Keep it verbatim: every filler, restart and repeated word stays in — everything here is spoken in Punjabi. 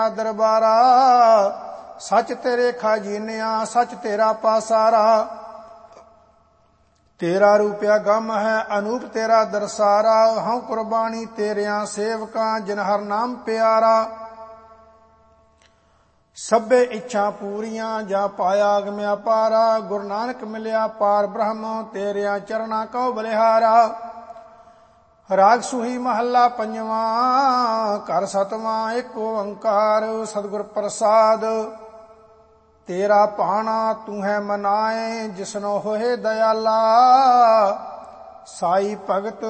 ਦਰਬਾਰਾ। ਸੱਚ ਤੇਰੇ ਖਾਜੀਨਿਆ ਸੱਚ ਤੇਰਾ ਪਾਸਾਰਾ। ਤੇਰਾ ਰੂਪਿਆ ਗਮ ਹੈ ਅਨੂਪ ਤੇਰਾ ਦਰਸਾਰਾ। ਹਉ ਕੁਰਬਾਨੀ ਤੇਰਿਆਂ ਸੇਵਕਾਂ ਜਿਨ ਹਰ ਨਾਮ ਪਿਆਰਾ। ਸਭੇ ਇੱਛਾ ਪੂਰੀਆਂ ਜਾ ਪਾਇਆ ਅਗਮ ਅਪਾਰਾ। ਗੁਰੂ ਨਾਨਕ ਮਿਲਿਆ ਪਾਰ ਬ੍ਰਹਮ ਤੇਰਿਆਂ ਚਰਣਾ ਕਉ ਬਲਿਹਾਰਾ। ਰਾਗ ਸੁਹੀ ਮਹੱਲਾ ਪੰਜਵਾਂ ਘਰ ਸਤਵਾਂ ਏਕ ਓੰਕਾਰ। ਸਤਿਗੁਰ ਪ੍ਰਸਾਦ ਤੇਰਾ ਭਾਣਾ ਤੂੰ ਹੈ ਮਨਾਏ। ਜਿਸਨੋ ਹੋਏ ਦਇਆਲਾ ਸਾਈ ਭਗਤ